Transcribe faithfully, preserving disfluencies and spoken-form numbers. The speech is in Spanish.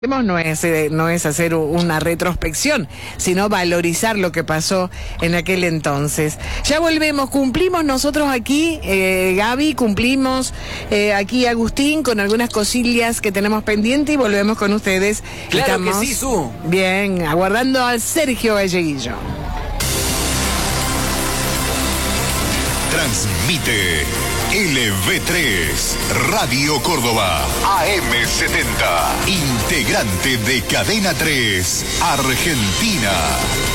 No es, eh, no es hacer una retrospección, sino valorizar lo que pasó en aquel entonces. Ya volvemos, cumplimos nosotros aquí, eh, Gaby, cumplimos eh, aquí Agustín con algunas cosillas que tenemos pendiente y volvemos con ustedes. Claro Estamos, que sí, Su. Bien, aguardando a Sergio Galleguillo. Transmite L V tres, Radio Córdoba, A M setenta, integrante de Cadena tres, Argentina.